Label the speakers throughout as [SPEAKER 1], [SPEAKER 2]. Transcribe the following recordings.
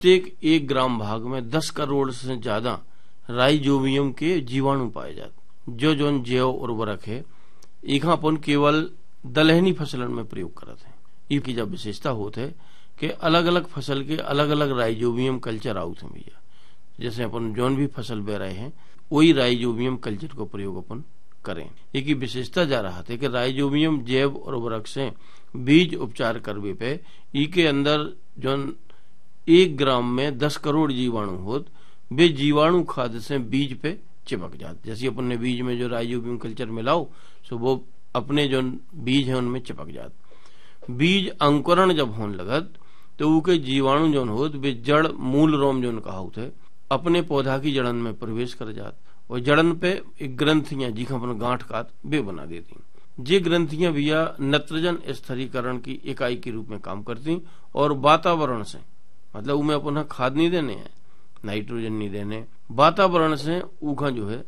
[SPEAKER 1] प्रत्येक 1 ग्राम भाग में 10 करोड़ से ज्यादा राइजोबियम के जीवाणु पाए जाते। जो जोन जैव उर्वरक है इका अपन केवल दलहनी फसलन में प्रयोग करते हैं। इसकी जब विशेषता होते है कि अलग अलग फसल के अलग अलग राइजोबियम कल्चर आउट है भैया। जैसे अपन जोन भी फसल बे रहे हैं वही राइजोबियम कल्चर को प्रयोग अपन करें। एक ही विशेषता जा रहा था कि राइजोबियम जैव उर्वरक से बीज उपचार करवे पे ई के अंदर जोन 1 ग्राम में 10 करोड़ जीवाणु होत, वे जीवाणु खाद से बीज पे चिपक जाते। जैसे अपन ने बीज में जो राइजोबियम कल्चर मिलाओ सो वो अपने जो बीज है उनमें चिपक जाते। बीज अंकुरण जब होने लगत तो उके जीवाणु जो होत वे जड़ मूल रोम जो कहा होते अपने पौधा की जड़न में प्रवेश कर जात और जड़न पे एक ग्रंथियां जिखा अपन गांठ काट वे बना देती। ये ग्रंथियां भैया नत्रजन स्थिरीकरण की इकाई के रूप में काम करती और वातावरण से, मतलब उनमें अपन खाद नहीं देने हैं, नाइट्रोजन नहीं देने, वातावरण से उखा जो है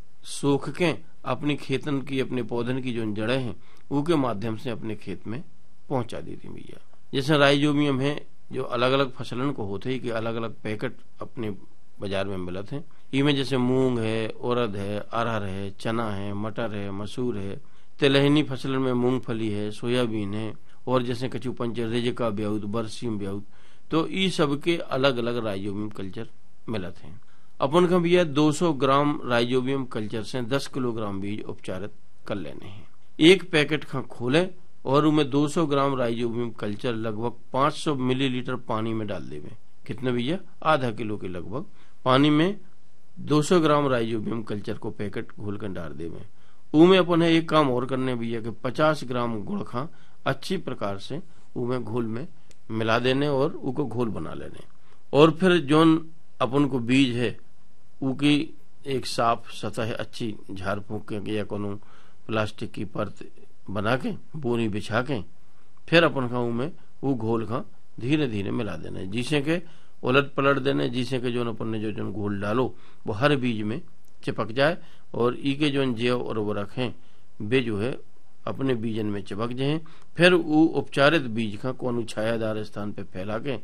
[SPEAKER 1] सोख के अपनी खेतन की अपने पौधन की जो जड़ें हैं उनके माध्यम से अपने खेत में पहुंचा देती भैया। जैसे राइजोबियम है जो अलग अलग फसलन को होते ही कि अलग अलग पैकेट अपने बाजार में मिलते हैं। इनमें जैसे मूंग है, उड़द है, अरहर है, चना है, मटर है, मसूर है, तिलहनी फसलन में मूंगफली है, सोयाबीन है और जैसे कछु पंचर रेजिका ब्याउत, बरसीम ब्याउत, तो ये सब के अलग अलग राइजोबियम कल्चर मिलते हैं। अपन का भैया 200 ग्राम राइजोबियम कल्चर से 10 किलोग्राम बीज उपचारित कर लेने हैं। एक पैकेट का खोले और उनमें 200 ग्राम राइजोबियम कल्चर लगभग 500 मिलीलीटर पानी में डाल देवे। कितने भैया? आधा किलो के लगभग पानी में 200 ग्राम राइजोबियम कल्चर को पैकेट घोल कर डाल देवे। उनमें अपन एक काम और करने भैया कि 50 ग्राम गुड़ खा अच्छी प्रकार से उनमें घोल में मिला देने और उनको घोल बना लेने। और फिर जोन अपन को बीज है उकी एक साफ सतह अच्छी झाड़ फूक के या कोनो प्लास्टिक की परत बना के बोरी बिछा के फिर अपन का में वो घोल खा धीरे धीरे मिला देना, जिसे के उलट पलट देने, जिसे के जो अपन ने जो घोल डालो वो हर बीज में चिपक जाए और ई के जो जैव उर्वरक हैं वे जो है अपने बीजन में चिपक जाए। फिर वो उपचारित बीज का कोनो छायादार स्थान पे फैला के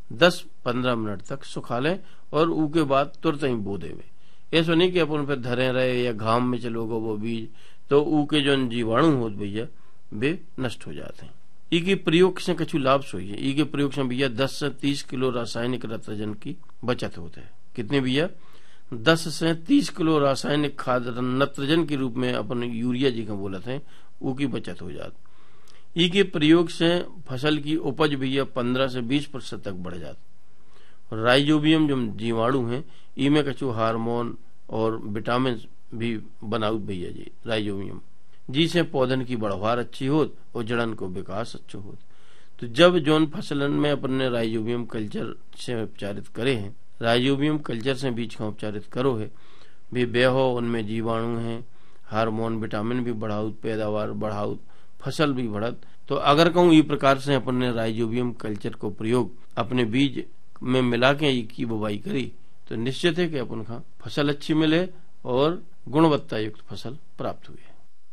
[SPEAKER 1] 10-15 मिनट तक सुखा लें और उसके बाद तुरंत ही बो देवे। ऐसा नहीं कि अपन पे धरे रहे या घाम में चलोगे वो बीज तो उके जो जीवाणु होत भैया वे नष्ट हो जाते हैं। इके प्रयोग से कछु लाभ सोई है। इके प्रयोग से भैया 10 से 30 किलो रासायनिक नत्रजन की बचत होते है। कितने भैया? 10 से 30 किलो रासायनिक खाद नत्रजन के रूप में अपन यूरिया जी का बोलते हैं उसकी बचत हो जाती। इके प्रयोग से फसल की उपज भैया 15 से 20% तक बढ़ जाती। राइजोबियम जो जीवाणु है इनमें कछु हार्मोन और विटामिन भी बनाउत भैया जी राइजोबियम, जिससे पौधन की बढ़वार अच्छी होत और जड़न को विकास अच्छा होत। तो जब जोन फसलन में अपन ने राइजोबियम कल्चर से उपचारित करे हैं, राइजोबियम कल्चर से बीज का उपचारित करो है भी बेहो, उनमें जीवाणु है, हार्मोन विटामिन भी बढ़ाउत, पैदावार बढ़ाउत, फसल भी बढ़त। तो अगर कहूँ इस प्रकार से अपन ने राइजोबियम कल्चर को प्रयोग अपने बीज में मिला के की बुवाई करी तो निश्चित है कि अपन का फसल अच्छी मिले और गुणवत्ता युक्त फसल प्राप्त हुई।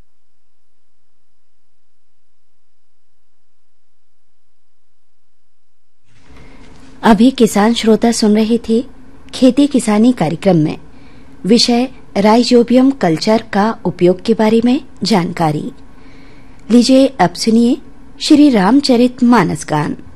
[SPEAKER 2] अभी किसान श्रोता सुन रहे थे खेती किसानी कार्यक्रम में विषय राइजोबियम कल्चर का उपयोग के बारे में जानकारी। लीजिए अब सुनिए श्री रामचरित मानस गान।